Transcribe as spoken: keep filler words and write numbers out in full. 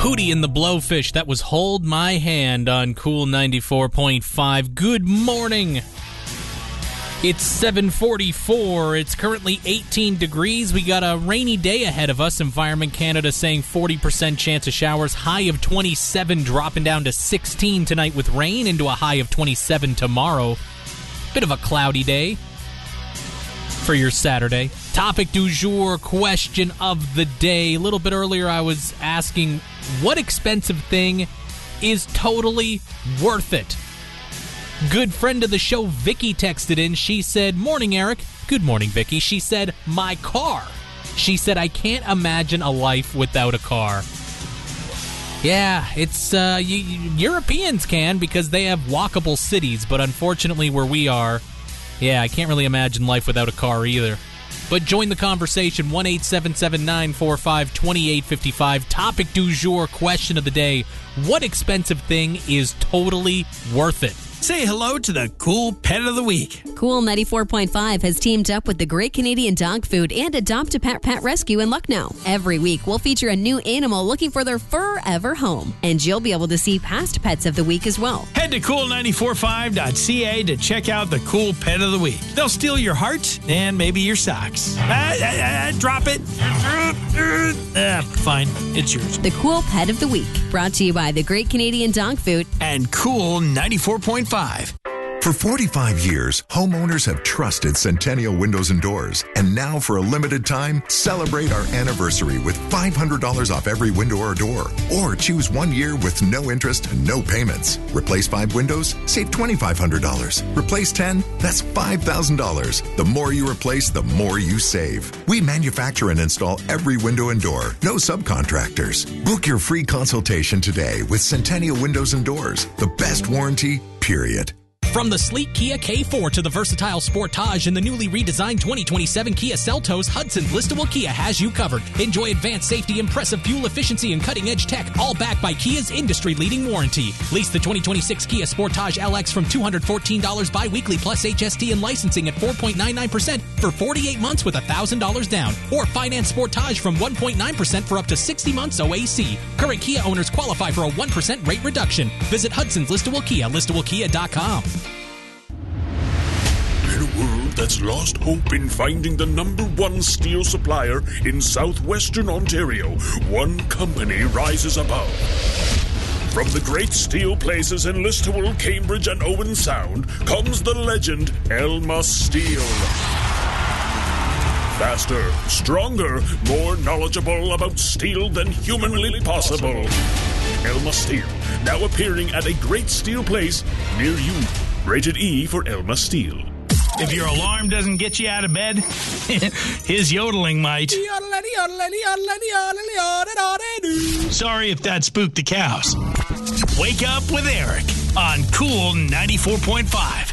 Hootie and the Blowfish. That was Hold My Hand on Cool ninety-four point five. Good morning. It's seven forty-four. It's currently eighteen degrees. We got a rainy day ahead of us. Environment Canada saying forty percent chance of showers. High of twenty-seven, dropping down to sixteen tonight with rain, into a high of twenty-seven tomorrow. Bit of a cloudy day for your Saturday. Topic du jour, question of the day. A little bit earlier I was asking, what expensive thing is totally worth it? Good friend of the show, Vicky, texted in. She said, morning, Eric. Good morning, Vicky. She said, my car. She said, I can't imagine a life without a car. Yeah, it's, uh, y- Europeans can because they have walkable cities, but unfortunately where we are, yeah, I can't really imagine life without a car either. But join the conversation, one eight seven seven nine four five two eight five five. Topic du jour, question of the day. What expensive thing is totally worth it? Say hello to the Cool Pet of the Week. Cool ninety-four point five has teamed up with the Great Canadian Dog Food and Adopt a Pet Pet Rescue in Lucknow. Every week, we'll feature a new animal looking for their forever home. And you'll be able to see past pets of the week as well. Head to cool nine four five dot c a to check out the Cool Pet of the Week. They'll steal your heart and maybe your socks. Ah, ah, ah, drop it. Ah, fine, it's yours. The Cool Pet of the Week, brought to you by the Great Canadian Dog Food and Cool ninety-four point five. For forty-five years, homeowners have trusted Centennial Windows and Doors. And now, for a limited time, celebrate our anniversary with five hundred dollars off every window or door. Or choose one year with no interest and no payments. Replace five windows? Save two thousand five hundred dollars. Replace ten? That's five thousand dollars. The more you replace, the more you save. We manufacture and install every window and door. No subcontractors. Book your free consultation today with Centennial Windows and Doors. The best warranty, period. From the sleek Kia K four to the versatile Sportage and the newly redesigned twenty twenty-seven Kia Seltos, Hudson's listable Kia has you covered. Enjoy advanced safety, impressive fuel efficiency, and cutting-edge tech, all backed by Kia's industry-leading warranty. Lease the twenty twenty-six Kia Sportage L X from two hundred fourteen dollars bi-weekly plus H S T and licensing at four point nine nine percent for forty-eight months with one thousand dollars down. Or finance Sportage from one point nine percent for up to sixty months O A C. Current Kia owners qualify for a one percent rate reduction. Visit Hudson's listable Kia, listable kia dot com. In a world that's lost hope in finding the number one steel supplier in southwestern Ontario, one company rises above. From the great steel places in Listowel, Cambridge, and Owen Sound comes the legend Elma Steel. Faster, stronger, more knowledgeable about steel than humanly possible. Elma Steel, now appearing at a great steel place near you. Rated E for Elma Steel. If your alarm doesn't get you out of bed, his yodeling might. Sorry if that spooked the cows. Wake up with Eric on Cool ninety-four point five.